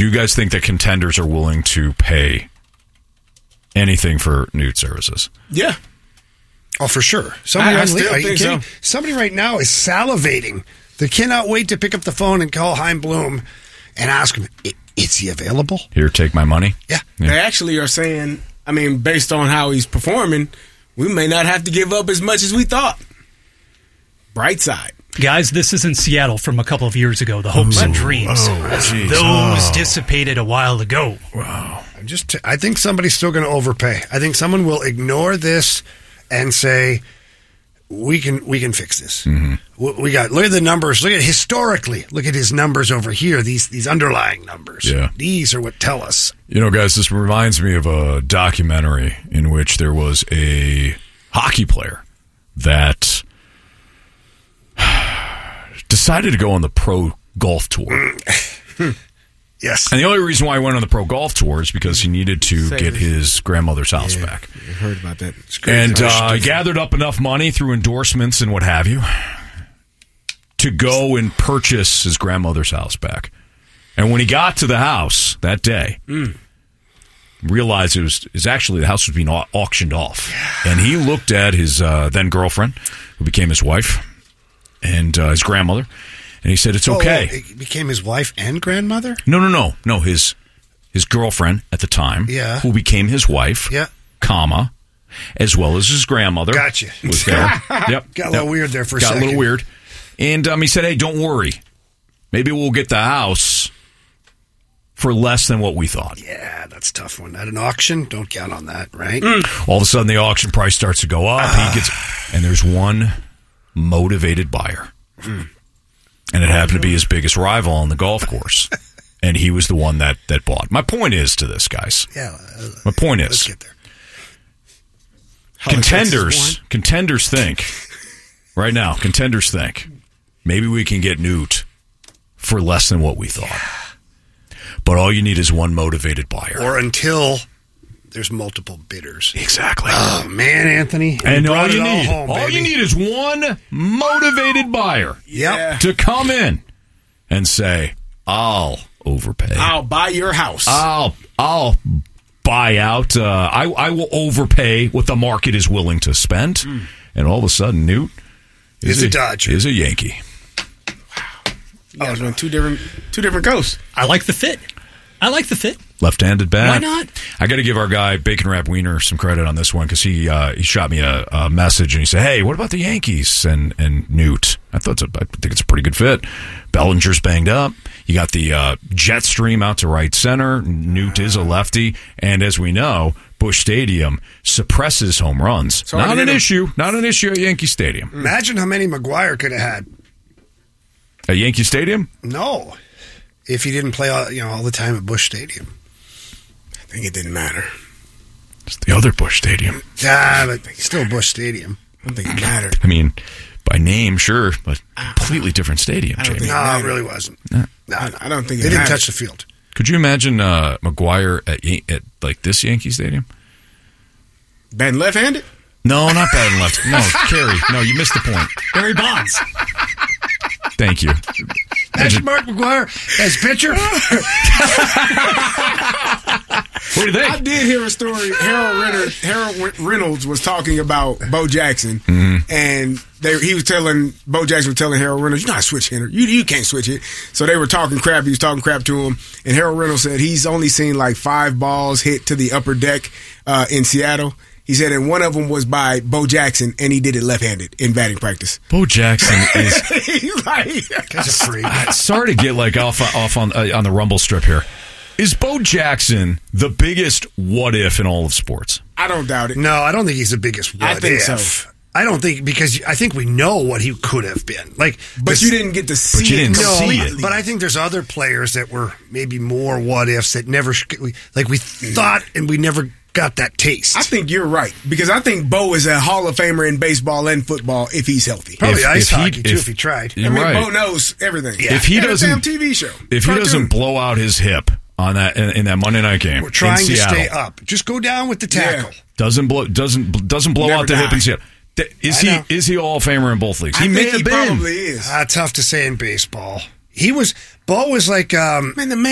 Do you guys think that contenders are willing to pay anything for Newt services? Yeah. Oh, for sure. I still think so. Somebody right now is salivating. They cannot wait to pick up the phone and call Chaim Bloom and ask him, is he available? Here, take my money. Yeah. They actually are saying, I mean, based on how he's performing, we may not have to give up as much as we thought. Bright side. Guys, this isn't Seattle from a couple of years ago. The hopes and dreams. Those dissipated a while ago. Wow. I think somebody's still going to overpay. I think someone will ignore this and say, we can fix this. Mm-hmm. We got, look at the numbers. Look at historically. Look at his numbers over here. These underlying numbers. Yeah. These are what tell us. You know, guys, this reminds me of a documentary in which there was a hockey player that decided to go on the pro golf tour. Yes. And the only reason why he went on the pro golf tour is because he needed to get his grandmother's house back. I heard about that. And he gathered up enough money through endorsements and what have you to go and purchase his grandmother's house back. And when he got to the house that day, realized it was actually the house was being auctioned off. And he looked at his then girlfriend, who became his wife, and his grandmother, and he said, it's okay. It became his wife and grandmother? No. His girlfriend at the time, who became his wife, comma, as well as his grandmother. Gotcha. Was there. Yep. Got a little weird there for a second. Got a little weird. And he said, hey, don't worry. Maybe we'll get the house for less than what we thought. Yeah, that's a tough one. At an auction, don't count on that, right? All of a sudden, the auction price starts to go up. And there's one motivated buyer. And it happened to be his biggest rival on the golf course. And he was the one that bought. My point is to this, guys. Yeah. My point Let's is, get there. contenders think, right now, maybe we can get Newt for less than what we thought. But all you need is one motivated buyer. Or until there's multiple bidders. Exactly. Oh, man, Anthony. And all you need is one motivated buyer to come in and say, I'll overpay. I'll buy your house. I'll buy out. I will overpay what the market is willing to spend. And all of a sudden, Newt is a Dodger. Is a Yankee. Wow. You guys went two different coasts. I like the fit. Left-handed bat. Why not? I got to give our guy Bacon Wrap Wiener some credit on this one because he shot me a message and he said, "Hey, what about the Yankees and Newt?" I think it's a pretty good fit. Bellinger's banged up. You got the jet stream out to right center. Newt is a lefty, and as we know, Busch Stadium suppresses home runs. Not an issue at Yankee Stadium. Imagine how many McGuire could have had at Yankee Stadium. No, if he didn't play all the time at Busch Stadium. I think it didn't matter. It's the other Busch Stadium. Yeah, but still Busch Stadium. I don't think it mattered. I mean, by name, sure, but completely different stadium, Jamie. No, it really wasn't. No, I don't think they didn't touch the field. Could you imagine McGuire at like this Yankee Stadium? Batting left-handed? No, not batting left. No, Kerry. No, you missed the point. Barry Bonds. Thank you. Imagine Mark McGuire as pitcher. What do you think? I did hear a story. Harold Reynolds was talking about Bo Jackson, and Bo Jackson was telling Harold Reynolds, "You're not a switch hitter. You can't switch it." So they were talking crap. He was talking crap to him, and Harold Reynolds said he's only seen like 5 balls hit to the upper deck in Seattle. He said, and one of them was by Bo Jackson, and he did it left-handed in batting practice. Bo Jackson is He's like, That's a freak. sorry to get like off on the rumble strip here. Is Bo Jackson the biggest what if in all of sports? I don't doubt it. No, I don't think he's the biggest what I think if. so. I don't think, because I think we know what he could have been. But you didn't get to see But you didn't it. see completely. it. But I think there's other players that were maybe more what ifs that never, we thought and we never got that taste. I think you're right, because I think Bo is a Hall of Famer in baseball and football if he's healthy. Probably ice if he- hockey, too, if- if he tried. I mean, Right. Bo knows everything. Yeah. If he And doesn't, a damn TV show. if he Cartoon. doesn't blow out his hip on that in that Monday night game, We're trying in to Seattle, stay up. Just go down with the tackle. doesn't blow Never out the hip die. in Seattle. Is I know. he Hall of Famer in both leagues? I He may think have he been. probably is. Tough to say in baseball. Bo was like, Man, the man